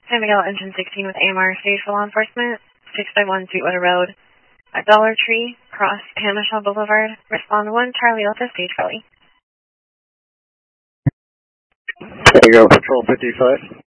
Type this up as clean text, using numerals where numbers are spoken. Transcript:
San Miguel Engine 16 with AMR Stage for Law Enforcement, 651 Sweetwater Road, Dollar Tree, Cross Hamish Boulevard. Respond 1, Charlie Alpha, Stage Kelly. There you go, Patrol 55.